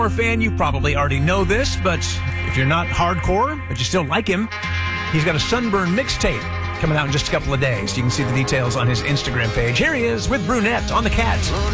fan, you probably already know this, but if you're not hardcore, but you still like him, he's got a Sunburn mixtape coming out in just a couple of days. You can see the details on his Instagram page. Here he is with Brunette on the Cat.